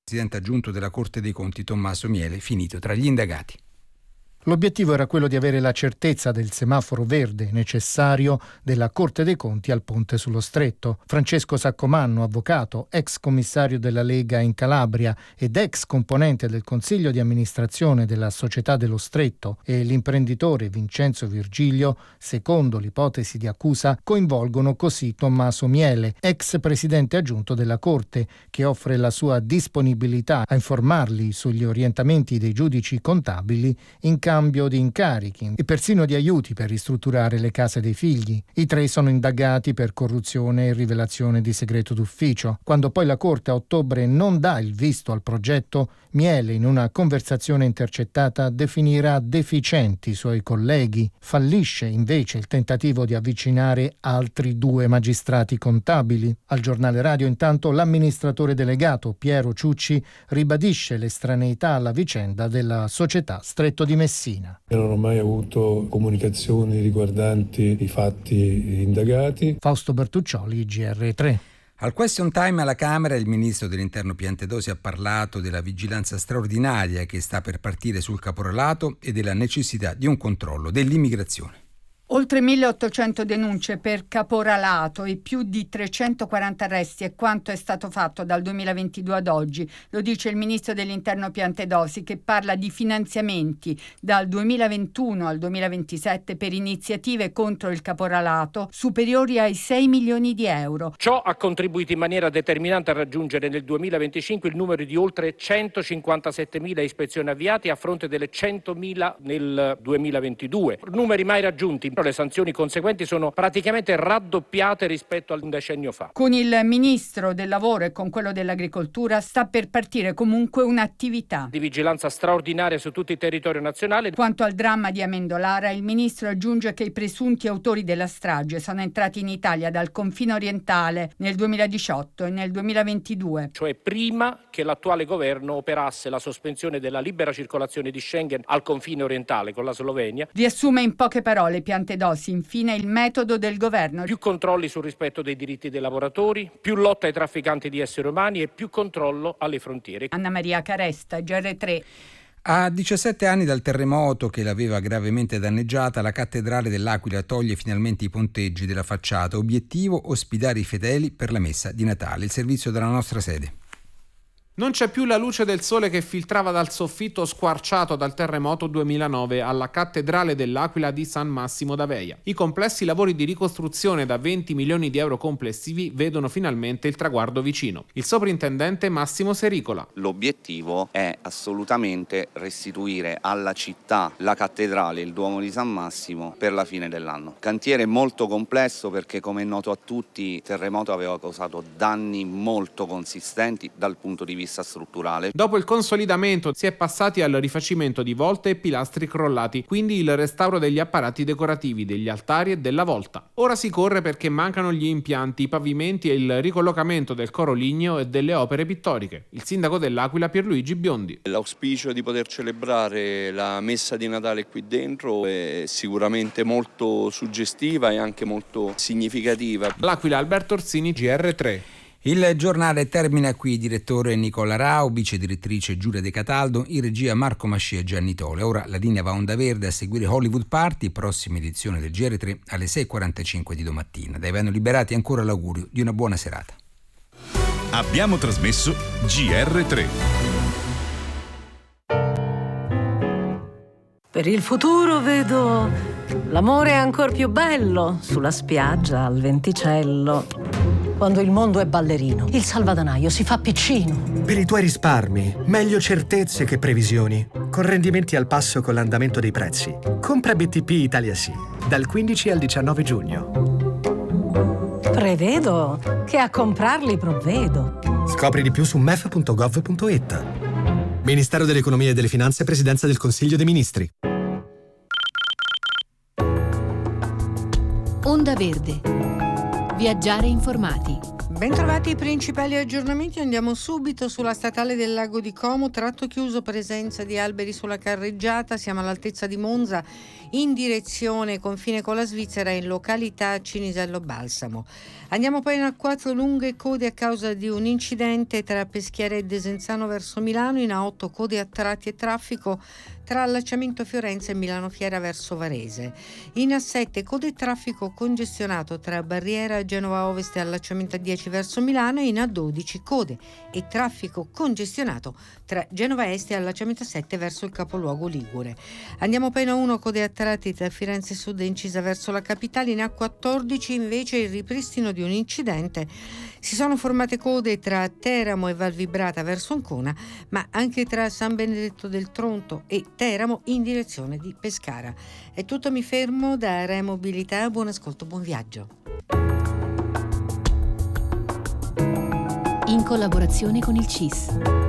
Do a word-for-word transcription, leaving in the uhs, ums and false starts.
presidente aggiunto della Corte dei Conti Tommaso Miele, finito tra gli indagati. L'obiettivo era quello di avere la certezza del semaforo verde necessario della Corte dei Conti al ponte sullo Stretto. Francesco Saccomanno, avvocato, ex commissario della Lega in Calabria ed ex componente del Consiglio di amministrazione della Società dello Stretto, e l'imprenditore Vincenzo Virgilio, secondo l'ipotesi di accusa, coinvolgono così Tommaso Miele, ex presidente aggiunto della Corte, che offre la sua disponibilità a informarli sugli orientamenti dei giudici contabili in cambio di incarichi e persino di aiuti per ristrutturare le case dei figli. I tre sono indagati per corruzione e rivelazione di segreto d'ufficio. Quando poi la Corte a ottobre non dà il visto al progetto, Miele, in una conversazione intercettata, definirà deficienti i suoi colleghi. Fallisce invece il tentativo di avvicinare altri due magistrati contabili. Al giornale radio, intanto, l'amministratore delegato Piero Ciucci ribadisce l'estraneità alla vicenda della società Stretto di Messina. Io non ho mai avuto comunicazioni riguardanti i fatti indagati. Fausto Bertuccioli, G R tre. Al question time alla Camera il ministro dell'Interno Piantedosi ha parlato della vigilanza straordinaria che sta per partire sul caporalato e della necessità di un controllo dell'immigrazione. Oltre milleottocento denunce per caporalato e più di trecentoquaranta arresti è quanto è stato fatto dal duemilaventidue ad oggi, lo dice il ministro dell'Interno Piantedosi, che parla di finanziamenti dal duemilaventuno al duemilaventisette per iniziative contro il caporalato superiori ai sei milioni di euro. Ciò ha contribuito in maniera determinante a raggiungere nel duemilaventicinque il numero di oltre centocinquantasettemila ispezioni avviate a fronte delle centomila nel duemilaventidue, numeri mai raggiunti. Le sanzioni conseguenti sono praticamente raddoppiate rispetto a un decennio fa. Con il ministro del lavoro e con quello dell'agricoltura sta per partire comunque un'attività di vigilanza straordinaria su tutto il territorio nazionale. Quanto al dramma di Amendolara, il ministro aggiunge che i presunti autori della strage sono entrati in Italia dal confine orientale nel duemiladiciotto e nel duemilaventidue. Cioè prima che l'attuale governo operasse la sospensione della libera circolazione di Schengen al confine orientale con la Slovenia. Riassume in poche parole Piantedosi infine il metodo del governo. Più controlli sul rispetto dei diritti dei lavoratori, più lotta ai trafficanti di esseri umani e più controllo alle frontiere. Anna Maria Caresta, G R tre. A diciassette anni dal terremoto che l'aveva gravemente danneggiata, la cattedrale dell'Aquila toglie finalmente i ponteggi della facciata. Obiettivo: ospitare i fedeli per la messa di Natale. Il servizio della nostra sede. Non c'è più la luce del sole che filtrava dal soffitto squarciato dal terremoto duemilanove alla cattedrale dell'Aquila di San Massimo d'Aveia. I complessi lavori di ricostruzione da venti milioni di euro complessivi vedono finalmente il traguardo vicino. Il sovrintendente Massimo Sericola. L'obiettivo è assolutamente restituire alla città la cattedrale, il Duomo di San Massimo, per la fine dell'anno. Cantiere molto complesso perché, come è noto a tutti, il terremoto aveva causato danni molto consistenti dal punto di vista strutturale. Dopo il consolidamento si è passati al rifacimento di volte e pilastri crollati, quindi il restauro degli apparati decorativi, degli altari e della volta. Ora si corre perché mancano gli impianti, i pavimenti e il ricollocamento del coro ligneo e delle opere pittoriche. Il sindaco dell'Aquila Pierluigi Biondi. L'auspicio di poter celebrare la messa di Natale qui dentro è sicuramente molto suggestiva e anche molto significativa. L'Aquila, Alberto Orsini, G R tre. Il giornale termina qui. Direttore Nicola Rao, vice direttrice Giulia De Cataldo, in regia Marco Mascia e Gianni Tole. Ora la linea va a onda verde, a seguire Hollywood Party, prossima edizione del G R tre alle sei e quarantacinque di domattina. Da Ivano Liberati ancora l'augurio di una buona serata. Abbiamo trasmesso G R tre. Per il futuro vedo l'amore ancor più bello sulla spiaggia al venticello. Quando il mondo è ballerino, il salvadanaio si fa piccino. Per i tuoi risparmi, meglio certezze che previsioni. Con rendimenti al passo con l'andamento dei prezzi. Compra B T P Italia Sì, dal quindici al diciannove giugno. Prevedo che a comprarli provvedo. Scopri di più su m e f punto gov punto i t. Ministero dell'Economia e delle Finanze, Presidenza del Consiglio dei Ministri. Onda Verde. Viaggiare informati. Bentrovati ai principali aggiornamenti, andiamo subito sulla statale del Lago di Como, tratto chiuso, presenza di alberi sulla carreggiata, siamo all'altezza di Monza in direzione confine con la Svizzera in località Cinisello Balsamo. Andiamo poi in A quattro, lunghe code a causa di un incidente tra Peschiera e Desenzano verso Milano, in A otto code a tratti e traffico tra allacciamento Fiorenza e Milano Fiera verso Varese. In A sette code e traffico congestionato tra Barriera Genova Ovest e allacciamento A dieci verso Milano, e in A dodici code e traffico congestionato tra Genova Est e allacciamento A sette verso il capoluogo Ligure. Andiamo poi in A uno, code a tratti tra Firenze Sud e incisa verso la capitale, in A quattordici invece il ripristino di un incidente. Si sono formate code tra Teramo e Valvibrata verso Ancona, ma anche tra San Benedetto del Tronto e Teramo in direzione di Pescara. È tutto, mi fermo. Da Re Mobilità, buon ascolto, buon viaggio. In collaborazione con il C I S.